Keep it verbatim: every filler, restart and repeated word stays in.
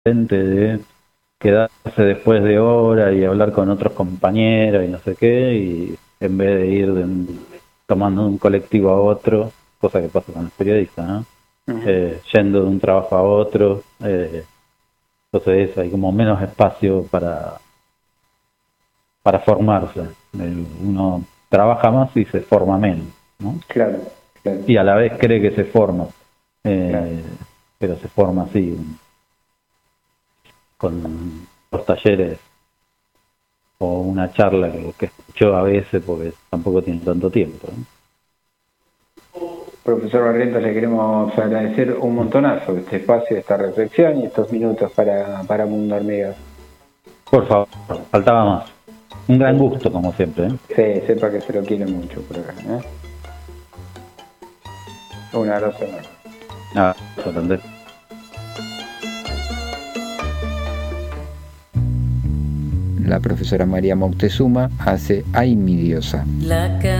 de quedarse después de hora y hablar con otros compañeros y no sé qué, y en vez de ir de un, tomando un colectivo a otro, cosa que pasa con los periodistas, ¿no? Uh-huh. Eh, yendo de un trabajo a otro, eh, entonces eso, hay como menos espacio para para formarse. Eh, uno trabaja más y se forma menos, ¿no? Claro, claro. Y a la vez cree que se forma, eh, claro. Pero se forma así, con los talleres o una charla que, que escuchó a veces porque tampoco tiene tanto tiempo, ¿no? Profesor Barrientos, le queremos agradecer un montonazo este espacio, esta reflexión y estos minutos para, para Mundo Hormigas. Por favor, faltaba más. Un gran gusto, como siempre, ¿eh? Sí, sepa que se lo quiere mucho por acá, ¿eh? Un abrazo enorme. Ah, entender. La profesora María Moctezuma hace Ay, mi diosa. La